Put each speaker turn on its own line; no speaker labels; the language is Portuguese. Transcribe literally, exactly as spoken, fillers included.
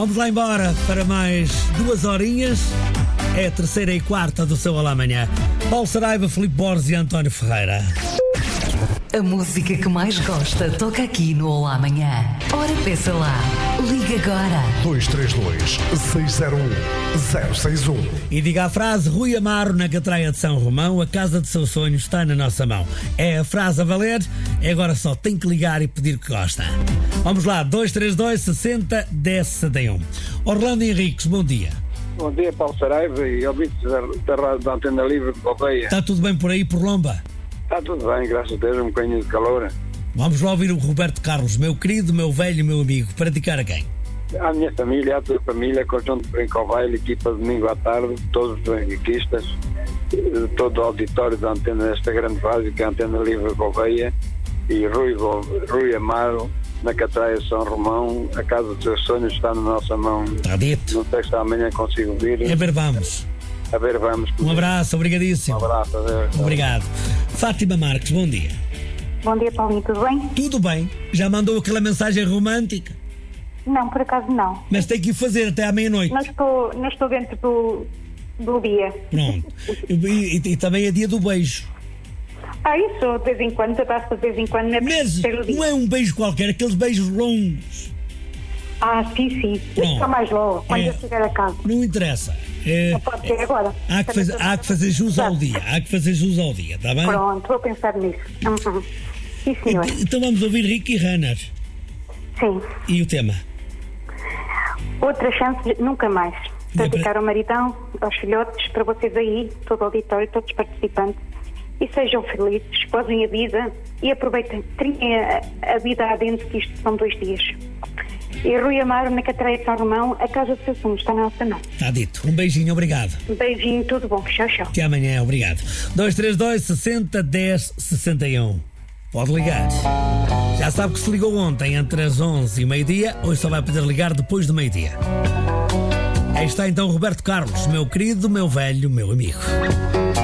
Vamos lá embora para mais duas horinhas. É a terceira e quarta do seu Olá Amanhã. Paulo Saraiva, Filipe Borges e António Ferreira.
A música que mais gosta toca aqui no Olá Amanhã. Ora, peça lá. Liga agora.
dois três dois, seis zero um, zero seis um.
E diga a frase: Rui Amaro, na Catraia de São Romão, a casa de seus sonhos está na nossa mão. É a frase a valer, agora só tem que ligar e pedir que gosta. Vamos lá, dois três dois, sessenta, dez, sessenta e um. Orlando Henriques, bom dia.
Bom dia, Paulo Saraiva e ouvintes da, da, da Antena Livre de Gouveia.
Está tudo bem por aí, por Lomba?
Está tudo bem, graças a Deus, um bocadinho de calor.
Vamos lá ouvir o Roberto Carlos, meu querido, meu velho, meu amigo, para dedicar a quem?
À minha família, à tua família, conjunto de Brincovelho, equipa de domingo à tarde, todos os benfiquistas, todo o auditório da antena desta grande rádio, que é a Antena Livre de Gouveia, e Rui, Rui Amaro, na Catraia de São Romão, a casa dos seus sonhos está na nossa mão.
Está dito.
Não sei se amanhã consigo vir.
A ver, vamos.
A ver, vamos.
Um abraço, obrigadíssimo.
Um abraço, a ver.
Obrigado. Fátima Marques, bom dia.
Bom dia, Paulinho, tudo bem?
Tudo bem. Já mandou aquela mensagem romântica?
Não, por acaso não.
Mas tem que o fazer até à meia-noite.
Não estou, não estou dentro do, do dia.
Pronto. E, e, e também é dia do beijo.
Ah, isso, de vez em quando, eu faço de vez em quando, não é
Mas
preciso ter o
não é um beijo qualquer, aqueles beijos longos.
Ah, sim, sim.
Pronto.
Está mais logo, quando
É.
eu chegar a casa.
Não interessa. É,
Não pode ser agora.
há, que fazer, há que fazer jus ao dia. Há que fazer jus ao dia, está bem?
Pronto, vou pensar nisso. Uhum. Sim, senhor.
Então vamos ouvir Ricky Renner.
Sim.
E o tema?
Outra chance, de- nunca mais.
É para-
Dedicar ao maridão, aos filhotes, para vocês aí, todo o auditório, todos os participantes. E sejam felizes, gozem a vida e aproveitem, trinhem a, a vida adentro, que isto são dois dias. E Rui Amaro, na Catraia de São Romão, a casa de seus sonhos está na nossa mão.
Está dito. Um beijinho, obrigado.
Um beijinho, tudo bom. Tchau, tchau.
Até amanhã, obrigado. dois três dois, sessenta, dez, sessenta e um. Pode ligar. Já sabe que se ligou ontem entre as onze e meio-dia, hoje só vai poder ligar depois do meio-dia. Aí está então Roberto Carlos, meu querido, meu velho, meu amigo.